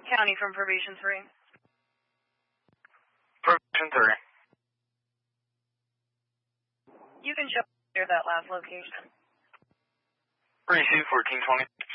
County from Probation 3. Probation 3. You can show that last location. Receive 1420.